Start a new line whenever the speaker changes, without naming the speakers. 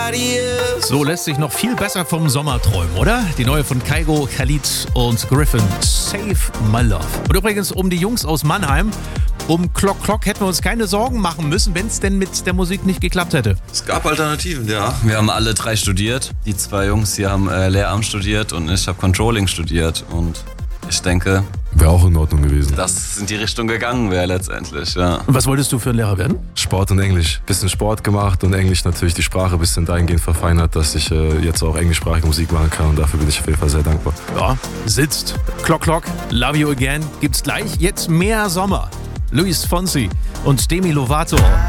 So lässt sich noch viel besser vom Sommer träumen, oder? Die neue von Kygo, Khalid und Griffin, Save My Love. Und übrigens um die Jungs aus Mannheim, um Clock Clock hätten wir uns keine Sorgen machen müssen, wenn es denn mit der Musik nicht geklappt hätte.
Es gab Alternativen, ja. Wir haben alle 3 studiert. Die 2 Jungs, die haben Lehramt studiert und ich habe Controlling studiert. Und ich denke,
wäre auch in Ordnung gewesen.
dass es in die Richtung gegangen wäre letztendlich, ja.
Und was wolltest du für ein Lehrer werden?
Sport und Englisch. Bisschen Sport gemacht und Englisch natürlich die Sprache ein bisschen dahingehend verfeinert, dass ich jetzt auch englischsprachige Musik machen kann und dafür bin ich auf jeden Fall sehr dankbar.
Ja, sitzt. Clock Clock, Love You Again gibt's gleich. Jetzt mehr Sommer. Luis Fonsi und Demi Lovato.